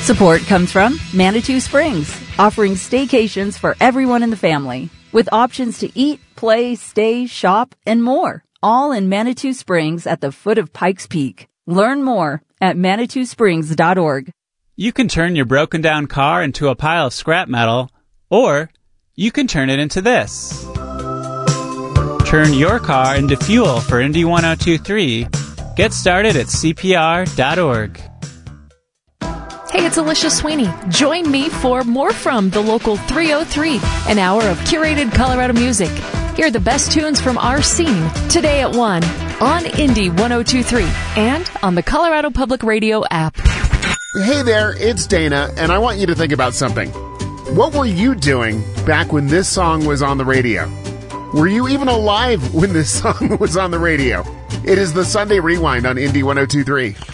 Support comes from Manitou Springs, offering staycations for everyone in the family, with options to eat, play, stay, shop, and more, all in Manitou Springs at the foot of Pikes Peak. Learn more at ManitouSprings.org. You can turn your broken down car into a pile of scrap metal, or you can turn it into this. Turn your car into fuel for Indy 1023. Get started at CPR.org. Hey, it's Alicia Sweeney. Join me for More From the Local 303, an hour of curated Colorado music. Hear the best tunes from our scene today at 1 on Indy 1023 and on the Colorado Public Radio app. Hey there, it's Dana, and I want you to think about something. What were you doing back when this song was on the radio? Were you even alive when this song was on the radio? It is the Sunday Rewind on Indy 1023.